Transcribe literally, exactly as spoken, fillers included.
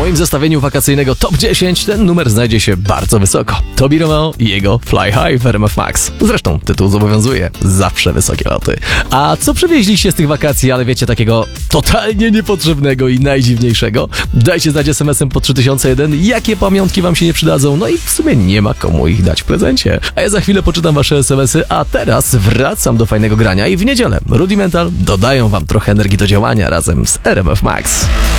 moim zestawieniu wakacyjnego Top dziesięć ten numer znajdzie się bardzo wysoko. Tobi Romeo i jego Fly High w R M F Max. Zresztą tytuł zobowiązuje, zawsze wysokie loty. A co przywieźliście z tych wakacji, ale wiecie, takiego totalnie niepotrzebnego i najdziwniejszego? Dajcie znać es em esem po trzy tysiące jeden, jakie pamiątki wam się nie przydadzą, no i w sumie nie ma komu ich dać w prezencie. A ja za chwilę poczytam wasze es em esy, a teraz wracam do fajnego grania i w niedzielę Rudimental dodają wam trochę energii do działania razem z R M F Max.